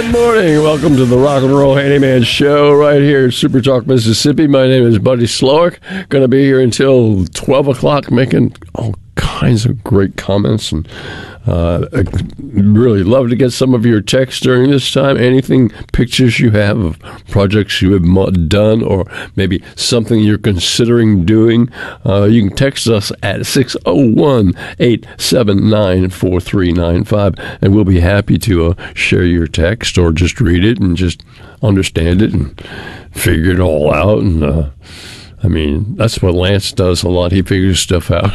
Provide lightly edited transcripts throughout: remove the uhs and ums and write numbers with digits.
Good morning. Welcome to the Rock and Roll Handyman Show right here at Super Talk, Mississippi. My name is Buddy Slowick. Going to be here until 12 o'clock making all kinds of great comments. And I'd really love to get some of your texts during this time. Anything, pictures you have of projects you have done or maybe something you're considering doing, you can text us at 601-879-4395, and we'll be happy to share your text or just read it and just understand it and figure it all out. And I mean, that's what Lance does a lot. He figures stuff out.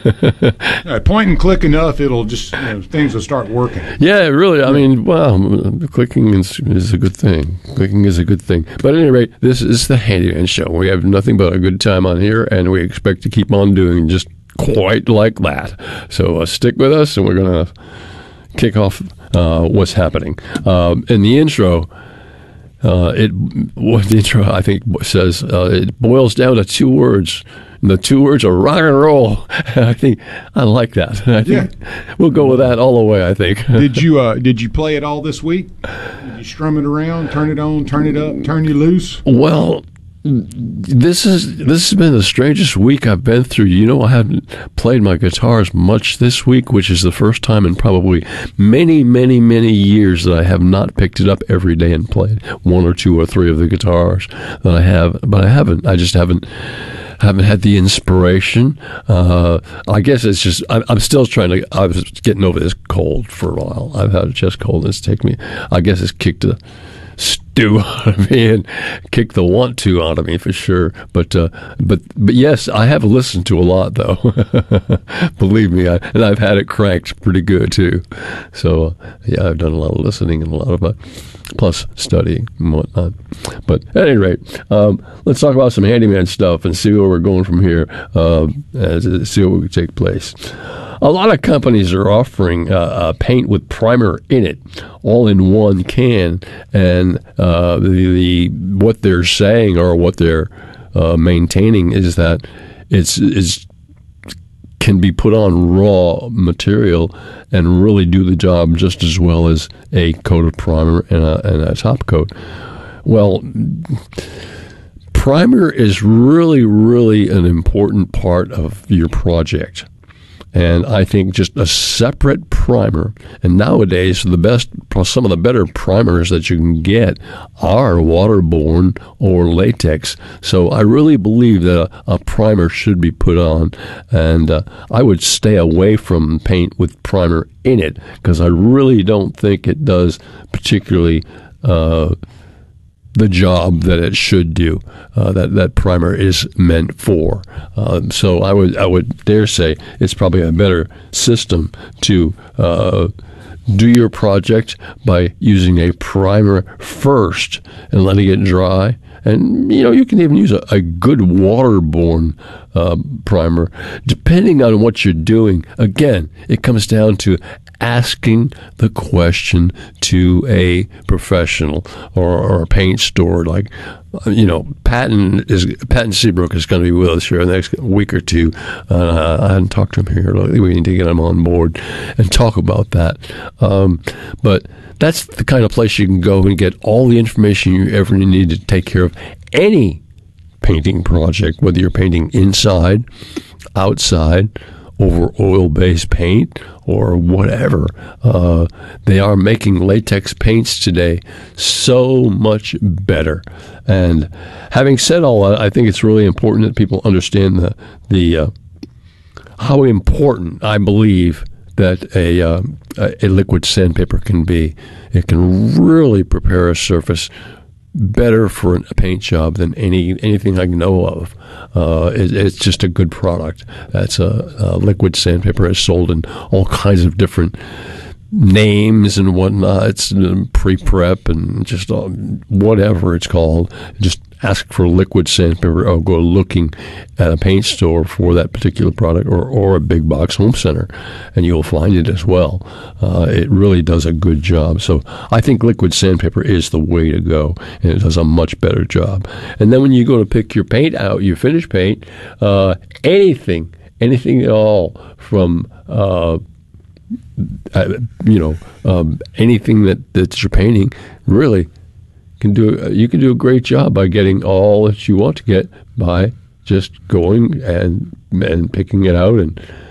Point and click enough, it'll just, things will start working. Yeah, really. I mean, wow, clicking is a good thing. Clicking is a good thing. But at any rate, this is the Handyman Show. We have nothing but a good time on here, and we expect to keep on doing just quite like that. So stick with us, and we're going to kick off what's happening. In the intro, the intro, I think, says it boils down to two words. And the two words are rock and roll. I think I like that. I think we'll go with that all the way, I think. Did you play it all this week? Did you strum it around, turn it on, turn it up, turn you loose? Well, this has been the strangest week I've been through. You know, I haven't played my guitars much this week, which is the first time in probably many, many, many years that I have not picked it up every day and played one or two or three of the guitars that I have. But I haven't. I just haven't had the inspiration. I guess it's just I'm still trying to. I was getting over this cold for a while. I've had a chest cold, and it's taken me. I guess it's kicked the stew out of me and kick the want to out of me for sure. But yes, I have listened to a lot though. Believe me, and I've had it cranked pretty good too. So yeah, I've done a lot of listening and a lot of plus studying and whatnot. But at any rate, let's talk about some handyman stuff and see where we're going from here. See what would take place. A lot of companies are offering paint with primer in it, all in one can, and what they're saying or what they're maintaining is that it's can be put on raw material and really do the job just as well as a coat of primer and a top coat. Well, primer is really, really an important part of your project. And I think just a separate primer, and nowadays some of the better primers that you can get are waterborne or latex. So I really believe that a primer should be put on, and I would stay away from paint with primer in it because I really don't think it does particularly the job that it should do, that primer is meant for. So I would dare say it's probably a better system to do your project by using a primer first and letting it dry. And, you can even use a good waterborne primer, depending on what you're doing. Again, it comes down to asking the question to a professional or a paint store. Like, Patton Seabrook is going to be with us here in the next week or two. I hadn't talked to him here lately. We need to get him on board and talk about that. But that's the kind of place you can go and get all the information you ever need to take care of any painting project, whether you're painting inside, outside, over oil-based paint or whatever. They are making latex paints today so much better. And having said all that, I think it's really important that people understand the how important I believe that a liquid sandpaper can be. It can really prepare a surface better for a paint job than anything I know of. It's just a good product. That's a liquid sandpaper. Is sold in all kinds of different names and whatnot. It's pre-prep and just whatever it's called. Just ask for liquid sandpaper or go looking at a paint store for that particular product or a big box home center, and you'll find it as well. It really does a good job. So I think liquid sandpaper is the way to go, and it does a much better job. And then when you go to pick your paint out, your finished paint, anything at all from anything that you're painting really you can do a great job by getting all that you want to get by just going and picking it out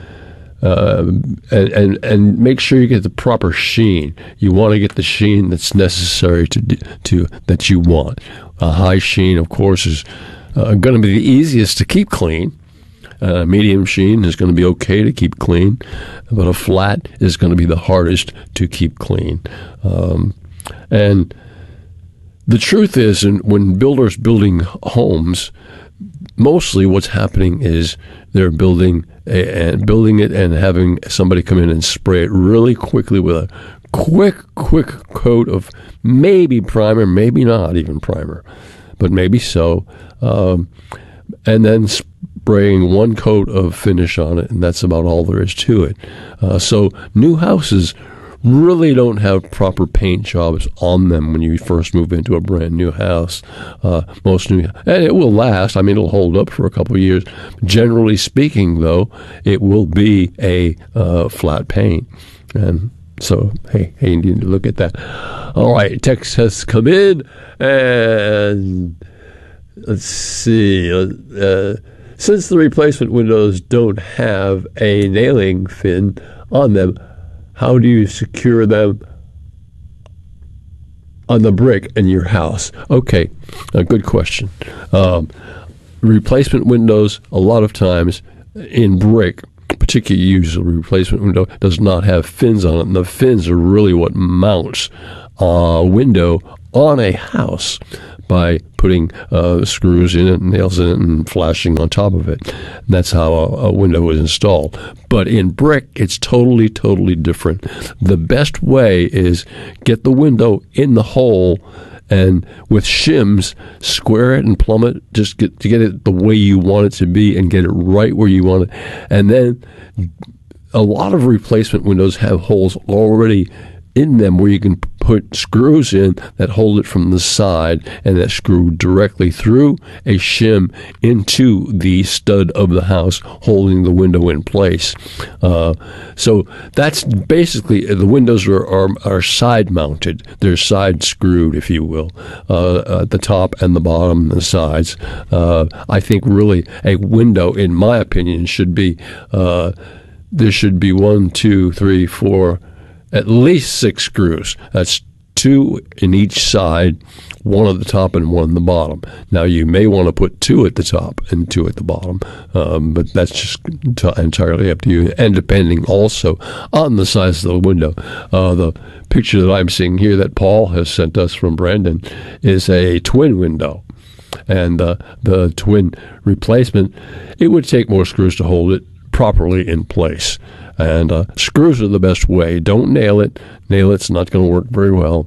and make sure you get the proper sheen. You want to get the sheen that's necessary to that you want. A high sheen, of course, is going to be the easiest to keep clean. Medium sheen is going to be okay to keep clean, but a flat is going to be the hardest to keep clean. And the truth is, when builders building homes, mostly what's happening is they're building it and having somebody come in and spray it really quickly with a quick coat of maybe primer, maybe not even primer, but maybe so, and then spraying one coat of finish on it, and that's about all there is to it. So new houses really don't have proper paint jobs on them when you first move into a brand new house. And it will last. I mean, it'll hold up for a couple of years. Generally speaking, though, it will be a flat paint. And so, hey, you need to look at that. All right, text has come in, and let's see. Since the replacement windows don't have a nailing fin on them, how do you secure them on the brick in your house? Okay, a good question. Replacement windows, a lot of times in brick, particularly usually replacement window, does not have fins on it. And the fins are really what mounts a window on a house by putting screws in it, nails in it, and flashing on top of it. And that's how a window is installed. But in brick, it's totally different. The best way is get the window in the hole and with shims, square it and plumb it, just to get it the way you want it to be and get it right where you want it. And then a lot of replacement windows have holes already in them where you can put screws in that hold it from the side and that screw directly through a shim into the stud of the house, holding the window in place. So that's basically, the windows are side mounted. They're side screwed, if you will, at the top and the bottom and the sides. I think really a window, in my opinion, should be, there should be 1, 2, 3, 4, at least 6 screws. That's 2 in each side, 1 at the top and 1 at the bottom. Now, you may want to put 2 at the top and 2 at the bottom, but that's just entirely up to you, and depending also on the size of the window. The picture that I'm seeing here that Paul has sent us from Brandon is a twin window. And the twin replacement, it would take more screws to hold it properly in place. And screws are the best way. Don't nail it. Nail it's not going to work very well.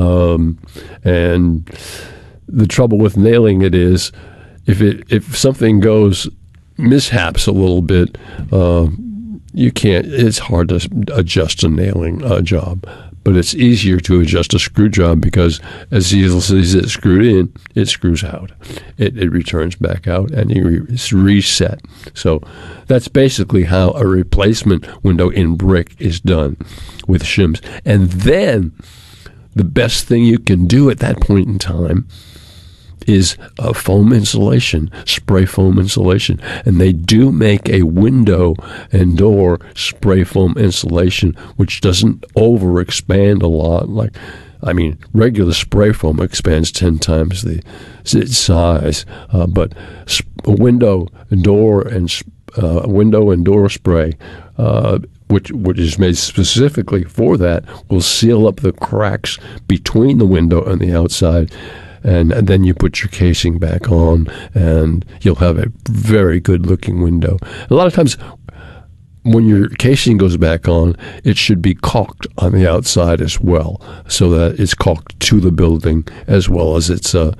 And the trouble with nailing it is, if something goes mishaps a little bit, you can't. It's hard to adjust a nailing job. But it's easier to adjust a screw job because as easily as it's screwed in, it screws out. It returns back out and it's reset. So that's basically how a replacement window in brick is done with shims. And then the best thing you can do at that point in time is foam insulation, spray foam insulation. And they do make a window and door spray foam insulation, which doesn't overexpand a lot. Regular spray foam expands 10 times its size, but a window and door spray, which is made specifically for that, will seal up the cracks between the window and the outside. And then you put your casing back on, and you'll have a very good-looking window. A lot of times, when your casing goes back on, it should be caulked on the outside as well, so that it's caulked to the building as well as it's, that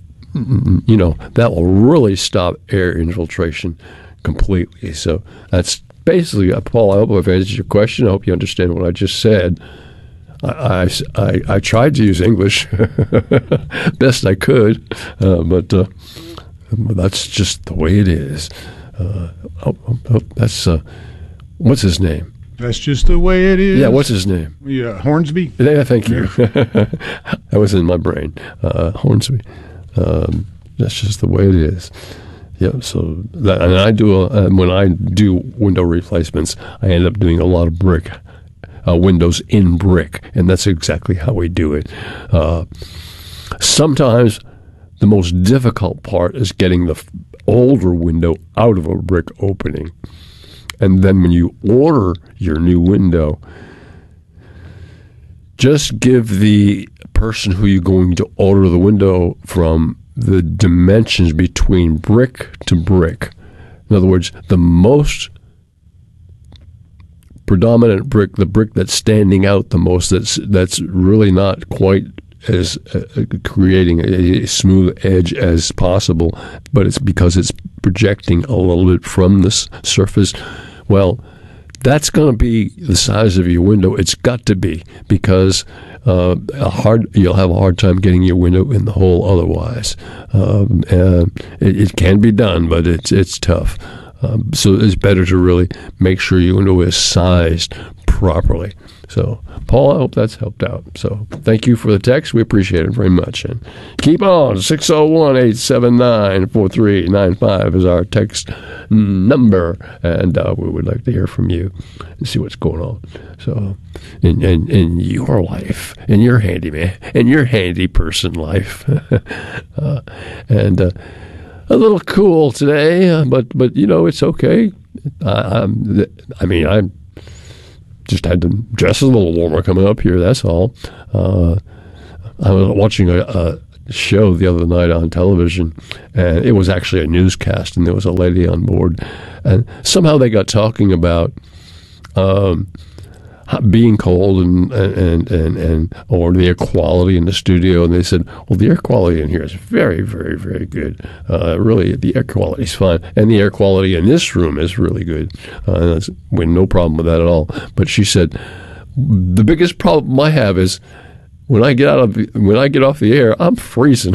will really stop air infiltration completely. So that's basically, Paul, I hope I've answered your question. I hope you understand what I just said. I tried to use English best I could, but that's just the way it is. That's what's his name? That's just the way it is. Yeah, what's his name? Yeah, Hornsby. Yeah, thank you. That was in my brain. Hornsby. That's just the way it is. Yeah, so that, and I do when I do window replacements, I end up doing a lot of brick. Windows in brick, and that's exactly how we do it. Sometimes the most difficult part is getting the older window out of a brick opening. And then when you order your new window, just give the person who you're going to order the window from the dimensions between brick to brick. In other words, the most predominant brick, the brick that's standing out the most, that's really not quite as creating a smooth edge as possible, but it's because it's projecting a little bit from this surface. Well, that's going to be the size of your window. It's got to be, because you'll have a hard time getting your window in the hole otherwise. It can be done, but it's tough. So it's better to really make sure your window is sized properly. So, Paul, I hope that's helped out. So, thank you for the text. We appreciate it very much. And keep on. 601-879-4395 is our text number. And we would like to hear from you and see what's going on. So, in your life, in your handyman, in your handy person life. A little cool today, but it's okay. I just had to dress a little warmer coming up here, that's all. I was watching a show the other night on television, and it was actually a newscast, and there was a lady on board, and somehow they got talking about being cold and or the air quality in the studio, and they said, well, the air quality in here is very, very, very good. Really, the air quality is fine, and the air quality in this room is really good. We had no problem with that at all. But she said, the biggest problem I have is when I get off the air, I'm freezing.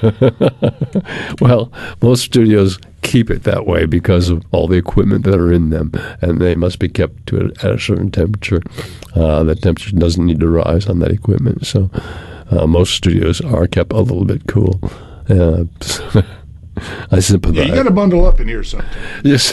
Well, most studios keep it that way because of all the equipment that are in them, and they must be kept at a certain temperature. That temperature doesn't need to rise on that equipment, so most studios are kept a little bit cool. I sympathize. Yeah, you got to bundle up in here sometimes. Yes,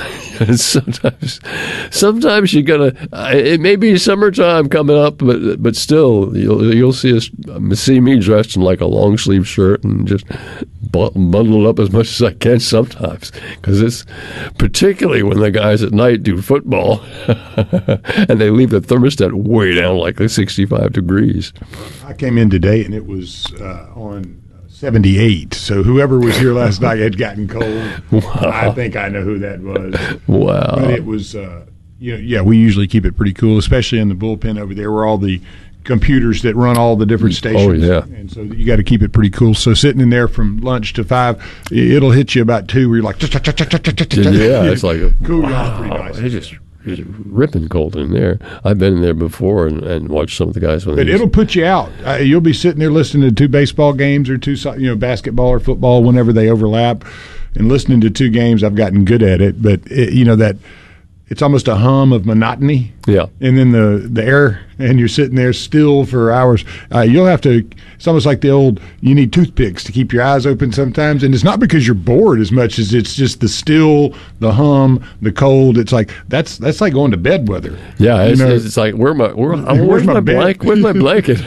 sometimes you got to. It may be summertime coming up, but still, you'll see me dressed in like a long sleeve shirt and just bundled up as much as I can sometimes, because it's particularly when the guys at night do football and they leave the thermostat way down like 65 degrees. I came in today and it was on 78. So whoever was here last night had gotten cold. Wow. I think I know who that was. Wow. But it was, we usually keep it pretty cool, especially in the bullpen over there where all the computers that run all the different stations. Oh, yeah. And so you got to keep it pretty cool. So sitting in there from lunch to 5, it'll hit you about 2 where you're like, yeah, it's like, cool, wow, pretty nice. It's ripping cold in there. I've been in there before and watched some of the guys. But it'll put you out. You'll be sitting there listening to 2 baseball games or 2, basketball or football whenever they overlap, and listening to 2 games. I've gotten good at it, but that it's almost a hum of monotony. Yeah. And then the air, and you're sitting there still for hours. You'll have to. It's almost like the old. You need toothpicks to keep your eyes open sometimes, and it's not because you're bored as much as it's just the still, the hum, the cold. It's like that's like going to bed weather. Yeah, it's like where's my blanket? Where's my blanket?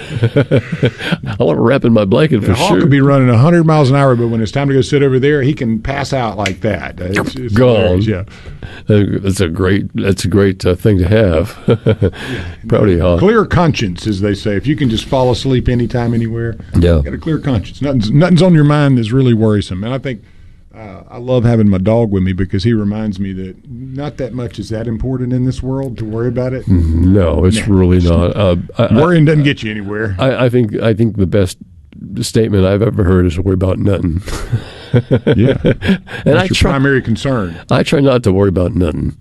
I want to wrap in my blanket for Hawk sure. Could be running 100 miles an hour, but when it's time to go sit over there, he can pass out like that. It's gone. Yeah, that's a great thing to have. Proud of you, Hawk. Clear conscience, as they say. If you can just fall asleep anytime, anywhere, yeah, got a clear conscience. Nothing's on your mind that's really worrisome. And I think I love having my dog with me because he reminds me that not that much is that important in this world to worry about it. No, it's really not. Worrying doesn't get you anywhere. I think the best statement I've ever heard is worry about nothing. Yeah, and that's your primary concern. I try not to worry about nothing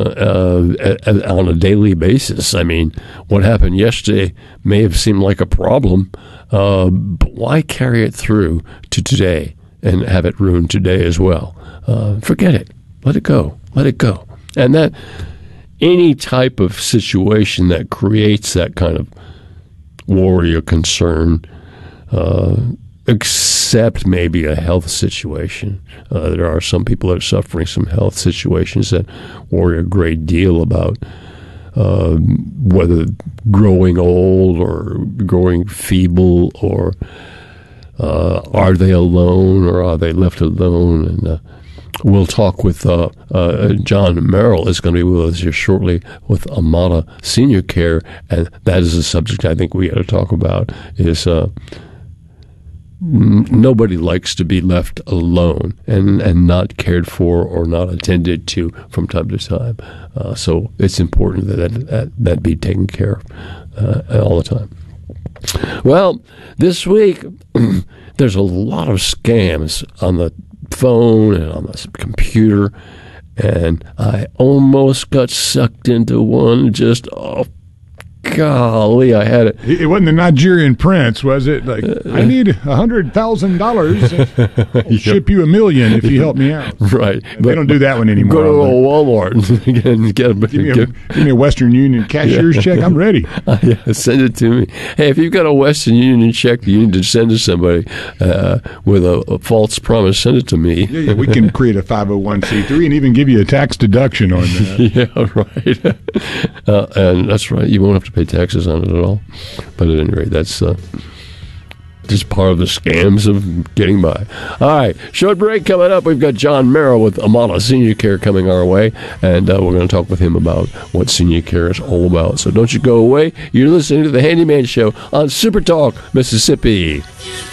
on a daily basis. I mean, what happened yesterday may have seemed like a problem, but why carry it through to today and have it ruin today as well? Forget it. Let it go. Let it go. And that any type of situation that creates that kind of worry or concern, except maybe a health situation. There are some people that are suffering some health situations that worry a great deal about whether growing old or growing feeble, or are they alone or are they left alone? And we'll talk with John Merrill is going to be with us here shortly with Amana Senior Care, and that is a subject I think we got to talk about. Is nobody likes to be left alone and not cared for or not attended to from time to time. So it's important that be taken care of all the time. Well, this week there's a lot of scams on the phone and on the computer, and I almost got sucked into one. Just golly, I had it. It wasn't the Nigerian prince, was it? Like, I need $100,000. I'll ship you $1 million if you help me out. Right. They don't do that one anymore. Go to a Walmart and get give me a Western Union cashier's check. I'm ready. Yeah, send it to me. Hey, if you've got a Western Union check you need to send to somebody with a false promise, send it to me. Yeah, we can create a 501c3 and even give you a tax deduction on that. Yeah, right. And that's right. You won't have to pay taxes on it at all. But at any rate, that's just part of the scams of getting by. All right, short break coming up. We've got John Merrill with Amana Senior Care coming our way, and we're going to talk with him about what senior care is all about. So don't you go away. You're listening to The Handyman Show on Super Talk, Mississippi.